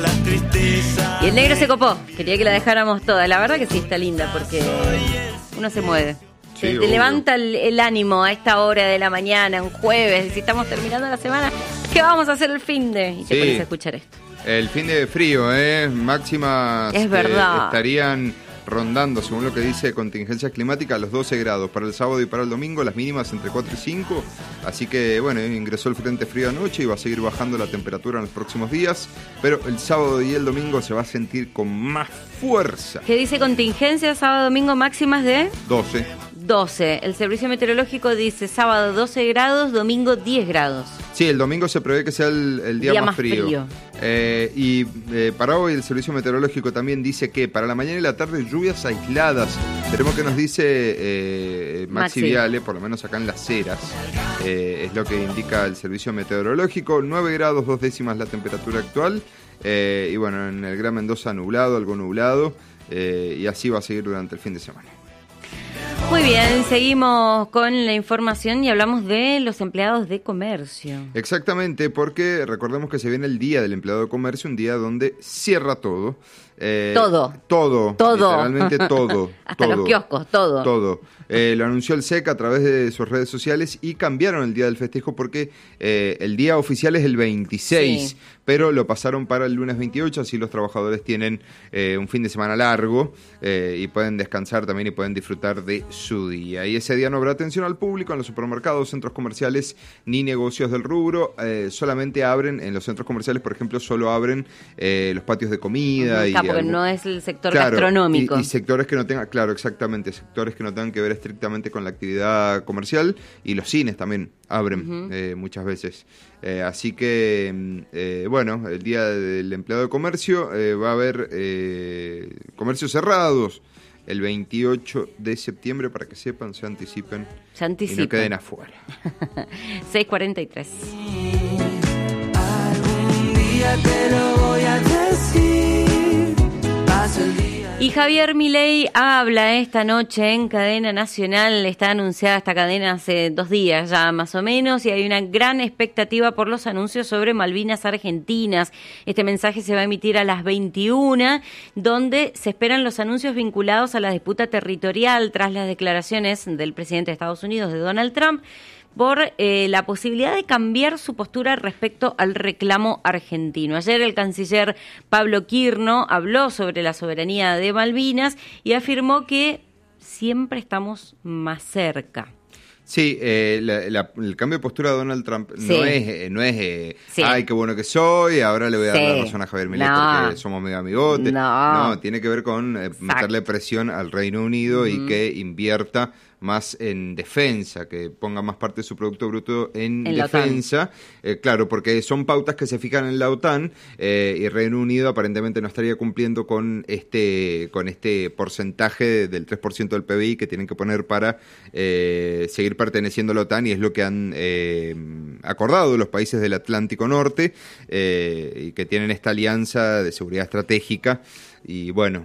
Y el negro se copó, quería que la dejáramos toda. La verdad que sí, está linda porque uno se mueve. Sí, te levanta el ánimo a esta hora de la mañana, un jueves, si estamos terminando la semana, ¿qué vamos a hacer el finde? Y te pones a escuchar esto. El finde de frío, máximas es verdad. Estarían rondando, según lo que dice Contingencia Climática, a los 12 grados para el sábado y para el domingo, las mínimas entre 4 y 5. Así que, bueno, ingresó el frente frío anoche y va a seguir bajando la temperatura en los próximos días. Pero el sábado y el domingo se va a sentir con más fuerza. ¿Qué dice Contingencia? Sábado, domingo, máximas de 12. El servicio meteorológico dice sábado 12 grados, domingo 10 grados. Sí, el domingo se prevé que sea el día más frío. Para hoy el servicio meteorológico también dice que para la mañana y la tarde lluvias aisladas. Veremos qué nos dice Maxi Viale, por lo menos acá en Las Heras. Es lo que indica el servicio meteorológico. 9 grados 2 décimas la temperatura actual. Y bueno, en el Gran Mendoza nublado, algo nublado. Y así va a seguir durante el fin de semana. Muy bien, seguimos con la información y hablamos de los empleados de comercio. Exactamente, porque recordemos que se viene el Día del Empleado de Comercio, un día donde cierra todo. Todo. Literalmente todo. Hasta los kioscos, todo. Todo. Lo anunció el SEC a través de sus redes sociales y cambiaron el día del festejo porque el día oficial es el 26, sí, pero lo pasaron para el lunes 28, así los trabajadores tienen un fin de semana largo y pueden descansar también y pueden disfrutar de su día. Y ese día no habrá atención al público en los supermercados, centros comerciales ni negocios del rubro. Solamente abren en los centros comerciales, por ejemplo, solo abren los patios de comida. Porque no es el sector gastronómico. Y sectores que no tengan, exactamente, sectores que no tengan que ver estrictamente con la actividad comercial, y los cines también abren muchas veces. Así que, bueno, el Día del Empleado de Comercio va a haber comercios cerrados el 28 de septiembre, para que sepan, se anticipen. Y no queden afuera. 6:43. Algún día te lo voy a decir. Y Javier Milei habla esta noche en cadena nacional. Está anunciada esta cadena hace 2 días ya más o menos, y hay una gran expectativa por los anuncios sobre Malvinas Argentinas. Este mensaje se va a emitir a las 21, donde se esperan los anuncios vinculados a la disputa territorial tras las declaraciones del presidente de Estados Unidos, de Donald Trump, por la posibilidad de cambiar su postura respecto al reclamo argentino. Ayer el canciller Pablo Quirno habló sobre la soberanía de Malvinas y afirmó que siempre estamos más cerca. Sí, el cambio de postura de Donald Trump sí. no es ay, qué bueno que soy, ahora le voy a dar la razón a Javier Milei porque somos medio amigotes. No, tiene que ver con meterle presión al Reino Unido y que invierta más en defensa, que ponga más parte de su Producto Bruto en defensa. Claro, porque son pautas que se fijan en la OTAN y Reino Unido aparentemente no estaría cumpliendo con este porcentaje del 3% del PBI que tienen que poner para seguir perteneciendo a la OTAN, y es lo que han acordado los países del Atlántico Norte y que tienen esta alianza de seguridad estratégica. Y bueno,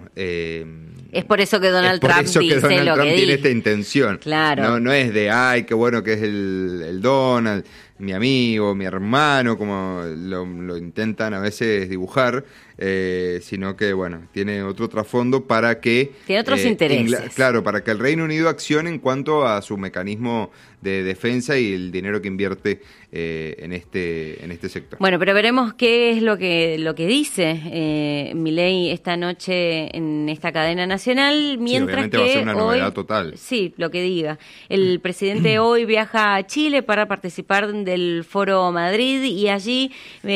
es por eso que Donald Trump tiene esta intención. Claro. No es de ay, qué bueno que es el Donald, mi amigo, mi hermano, como lo intentan a veces dibujar, sino que bueno, tiene otro trasfondo para que tiene otros intereses. Claro, para que el Reino Unido accione en cuanto a su mecanismo de defensa y el dinero que invierte en este sector. Bueno, pero veremos qué es lo que dice Milei esta noche en esta cadena nacional, mientras sí, que va a ser una novedad hoy, total. Sí, lo que diga. El presidente hoy viaja a Chile para participar del Foro Madrid, y allí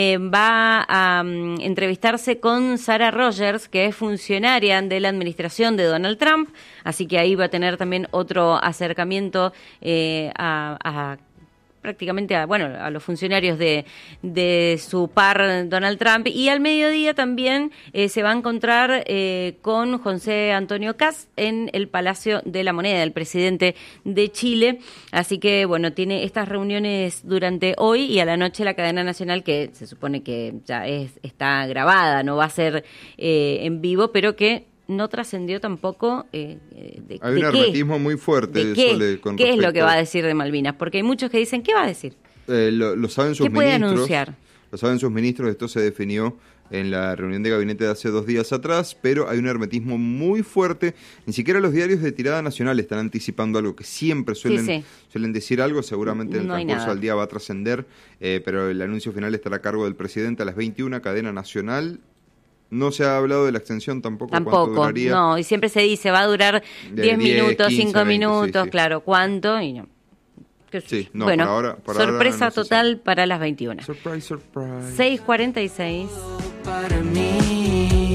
va a entrevistarse con Sarah Rogers, que es funcionaria de la administración de Donald Trump, así que ahí va a tener también otro acercamiento prácticamente a los funcionarios de su par Donald Trump, y al mediodía también se va a encontrar con José Antonio Kast en el Palacio de la Moneda, el presidente de Chile. Así que bueno, tiene estas reuniones durante hoy, y a la noche la cadena nacional, que se supone que ya está grabada, no va a ser en vivo, pero que no trascendió tampoco hay un hermetismo muy fuerte. ¿Qué es lo que va a decir de Malvinas? Porque hay muchos que dicen, ¿qué va a decir? Lo saben sus ministros. ¿Qué puede ministros. anunciar? Lo saben sus ministros, esto se definió en la reunión de gabinete de hace 2 días atrás, pero hay un hermetismo muy fuerte. Ni siquiera los diarios de tirada nacional están anticipando algo que siempre suelen decir algo, seguramente en el transcurso del día va a trascender, pero el anuncio final estará a cargo del presidente a las 21, cadena nacional. No se ha hablado de la extensión tampoco. ¿Cuánto duraría? No, y siempre se dice, va a durar 10 minutos, 15, 5 minutos, claro, ¿cuánto? Y no. Sí, no, bueno, por sorpresa ahora no total para las 21. Surprise, surprise. 6:46. Para mí.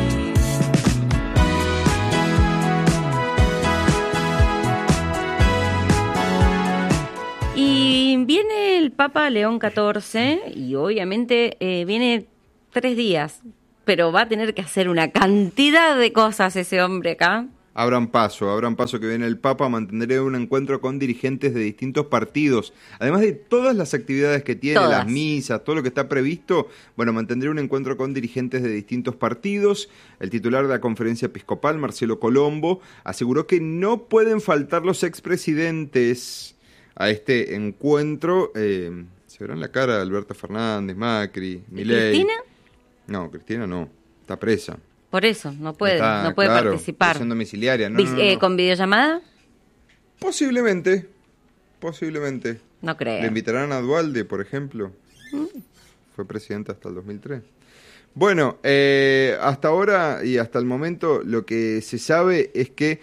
Y viene el Papa León XIV y obviamente viene 3 días, pero va a tener que hacer una cantidad de cosas ese hombre acá. Abran paso que viene el Papa, mantendré un encuentro con dirigentes de distintos partidos. Además de todas las actividades que tiene, las misas, todo lo que está previsto, bueno, mantendré un encuentro con dirigentes de distintos partidos. El titular de la conferencia episcopal, Marcelo Colombo, aseguró que no pueden faltar los expresidentes a este encuentro. Se verán la cara de Alberto Fernández, Macri, Milei. ¿Cristina? No, Cristina no, está presa. Por eso, no puede participar. Prisión domiciliaria, no. ¿Con videollamada? Posiblemente. No creo. ¿Le invitarán a Duhalde, por ejemplo? Fue presidenta hasta el 2003. Bueno, hasta ahora y hasta el momento lo que se sabe es que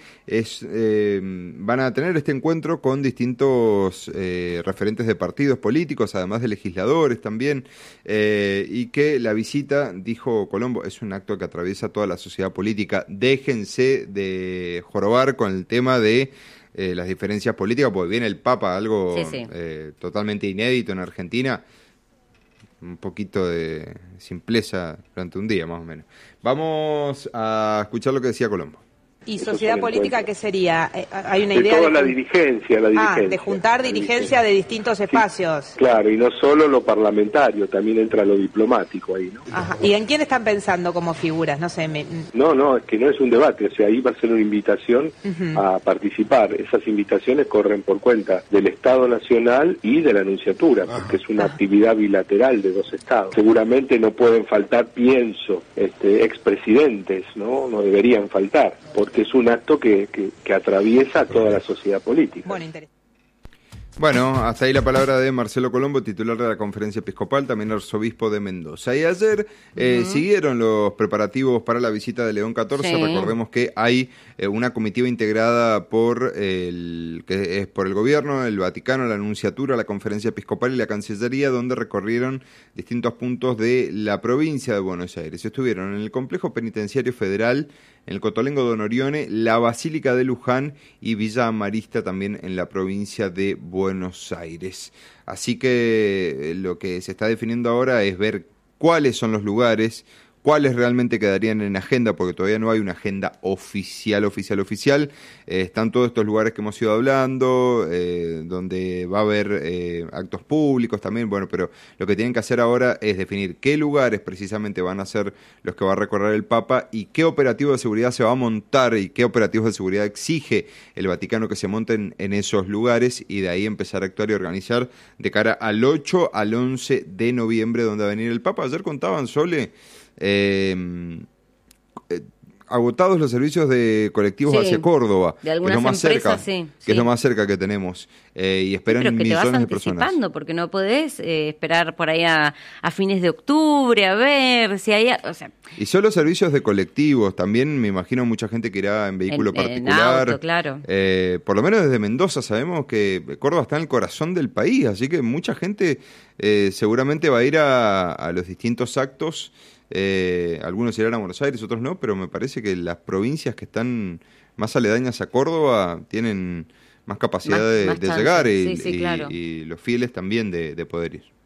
van a tener este encuentro con distintos referentes de partidos políticos, además de legisladores también, y que la visita, dijo Colombo, es un acto que atraviesa toda la sociedad política. Déjense de jorobar con el tema de las diferencias políticas, porque viene el Papa, algo totalmente inédito en Argentina. Un poquito de simpleza durante un día, más o menos. Vamos a escuchar lo que decía Colombo. ¿Y sociedad política qué sería? ¿Hay una idea de la dirigencia? De juntar dirigencia de distintos espacios. Sí, claro, y no solo lo parlamentario, también entra lo diplomático ahí, ¿no? Ajá. ¿Y en quién están pensando como figuras? No sé. No, es que no es un debate, o sea, ahí va a ser una invitación a participar. Esas invitaciones corren por cuenta del Estado Nacional y de la Nunciatura, porque es una actividad bilateral de 2 estados. Seguramente no pueden faltar, pienso, expresidentes, ¿no? No deberían faltar, porque es un acto que atraviesa toda la sociedad política. Bueno, hasta ahí la palabra de Marcelo Colombo, titular de la Conferencia Episcopal, también arzobispo de Mendoza. Y ayer siguieron los preparativos para la visita de León XIV. Sí. Recordemos que hay una comitiva integrada por el gobierno, el Vaticano, la Nunciatura, la Conferencia Episcopal y la Cancillería, donde recorrieron distintos puntos de la provincia de Buenos Aires. Estuvieron en el Complejo Penitenciario Federal, en el Cotolengo de Onorione, la Basílica de Luján y Villa Marista, también en la provincia de Buenos Aires. Así que lo que se está definiendo ahora es ver cuáles son los lugares, cuáles realmente quedarían en agenda, porque todavía no hay una agenda oficial. Están todos estos lugares que hemos ido hablando, donde va a haber actos públicos también, bueno, pero lo que tienen que hacer ahora es definir qué lugares precisamente van a ser los que va a recorrer el Papa y qué operativo de seguridad se va a montar y qué operativos de seguridad exige el Vaticano que se monten en esos lugares, y de ahí empezar a actuar y organizar de cara al 8 al 11 de noviembre, donde va a venir el Papa. Ayer contaban, Sole, agotados los servicios de colectivos hacia Córdoba, de algunas empresas, que es lo más cerca que tenemos, y esperan millones de personas. Porque no podés esperar por ahí a fines de octubre a ver si hay, y solo servicios de colectivos, también me imagino mucha gente que irá en vehículo particular, en auto, claro. Por lo menos desde Mendoza sabemos que Córdoba está en el corazón del país, así que mucha gente seguramente va a ir a los distintos actos. Algunos irán a Buenos Aires, otros no, pero me parece que las provincias que están más aledañas a Córdoba tienen más capacidad de llegar, claro. Y los fieles también de poder ir.